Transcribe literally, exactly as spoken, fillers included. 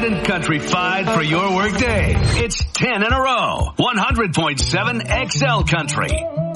independent country five for your workday. It's ten in a row. one hundred point seven X L Country.